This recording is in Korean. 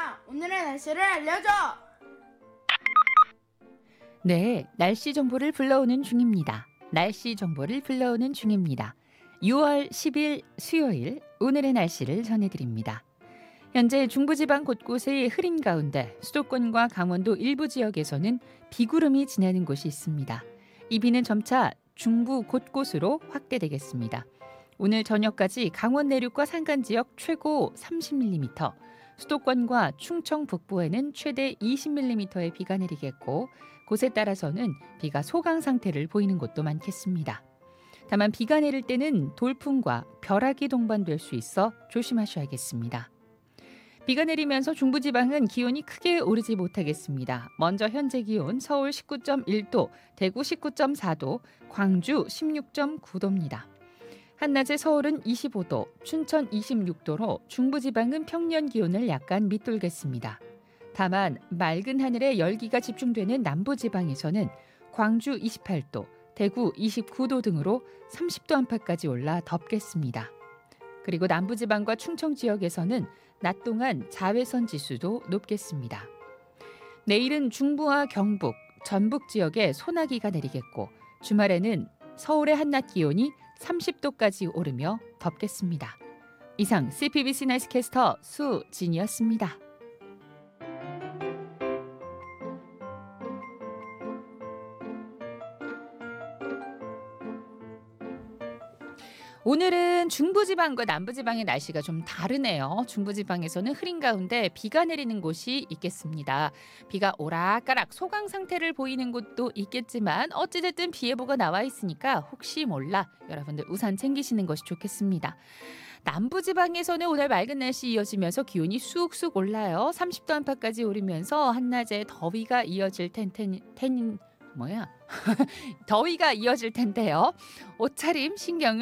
엄마, 오늘의 날씨를 알려줘. 네, 날씨 정보를 불러오는 중입니다. 날씨 정보를 불러오는 중입니다. 6월 10일 수요일 오늘의 날씨를 전해드립니다. 현재 중부지방 곳곳의 흐린 가운데 수도권과 강원도 일부 지역에서는 비구름이 지나는 곳이 있습니다. 이 비는 점차 중부 곳곳으로 확대되겠습니다. 오늘 저녁까지 강원 내륙과 산간 지역 최고 30mm, 수도권과 충청 북부에는 최대 20mm의 비가 내리겠고 곳에 따라서는 비가 소강 상태를 보이는 곳도 많겠습니다. 다만 비가 내릴 때는 돌풍과 벼락이 동반될 수 있어 조심하셔야겠습니다. 비가 내리면서 중부지방은 기온이 크게 오르지 못하겠습니다. 먼저 현재 기온 서울 19.1도, 대구 19.4도, 광주 16.9도입니다. 한낮에 서울은 25도, 춘천 26도로 중부지방은 평년 기온을 약간 밑돌겠습니다. 다만 맑은 하늘에 열기가 집중되는 남부지방에서는 광주 28도, 대구 29도 등으로 30도 안팎까지 올라 덥겠습니다. 그리고 남부지방과 충청 지역에서는 낮 동안 자외선 지수도 높겠습니다. 내일은 중부와 경북, 전북 지역에 소나기가 내리겠고 주말에는 서울의 한낮 기온이 30도까지 오르며 덥겠습니다. 이상 CPBC 나이스캐스터 수진이었습니다. 오늘은 중부지방과 남부지방의 날씨가 좀 다르네요. 중부지방에서는 흐린 가운데 비가 내리는 곳이 있겠습니다. 비가 오락가락 소강 상태를 보이는 곳도 있겠지만 어찌됐든 비 예보가 나와 있으니까 혹시 몰라 여러분들 우산 챙기시는 것이 좋겠습니다. 남부지방에서는 오늘 맑은 날씨 이어지면서 기온이 쑥쑥 올라요. 30도 안팎까지 오르면서 한낮에 더위가 이어질 더위가 이어질 텐데요. 옷차림 신경을